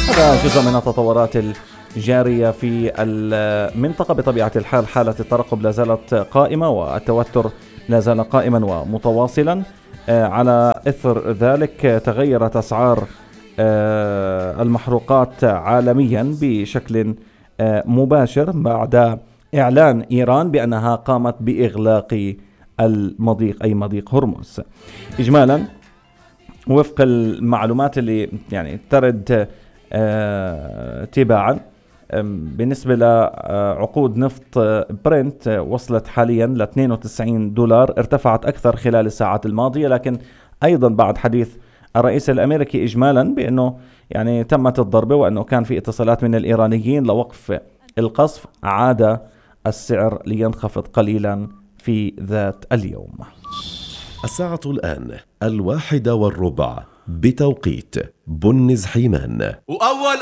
هذا جزء من التطورات الجارية في المنطقة. بطبيعة الحال حالة الترقب لا زالت قائمة والتوتر لا زال قائما ومتواصلا. على إثر ذلك تغيرت أسعار المحروقات عالميا بشكل مباشر بعد إعلان إيران بأنها قامت بإغلاق المضيق أي مضيق هرمز. إجمالا وفق المعلومات اللي يعني ترد تباعا بالنسبة لعقود نفط برنت وصلت حاليا ل $92، ارتفعت أكثر خلال الساعات الماضية، لكن أيضا بعد حديث الرئيس الأمريكي إجمالا بأنه يعني تمت الضربة وأنه كان في اتصالات من الإيرانيين لوقف القصف، عاد السعر لينخفض قليلا في ذات اليوم. الساعة الآن 1:15 بتوقيت بنز حيمان. وأول